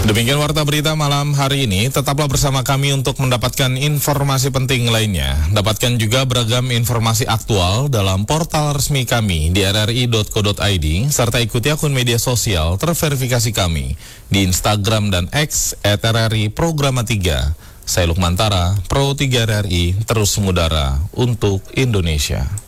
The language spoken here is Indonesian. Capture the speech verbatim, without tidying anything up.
Demikian warta berita malam hari ini. Tetaplah bersama kami untuk mendapatkan informasi penting lainnya. Dapatkan juga beragam informasi aktual dalam portal resmi kami di r r i dot co dot i d serta ikuti akun media sosial terverifikasi kami di Instagram dan X et r r i programa tiga. Saya Lukman Tara, Pro tiga R R I, terus mengudara untuk Indonesia.